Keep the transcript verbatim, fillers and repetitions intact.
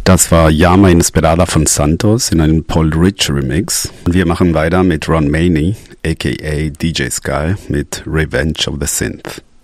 Das war Llama Inesperada von Santos in einem Paul Rich Remix. Und wir machen weiter mit Ron Maney, aka D J Sky, mit Revenge of the Synth.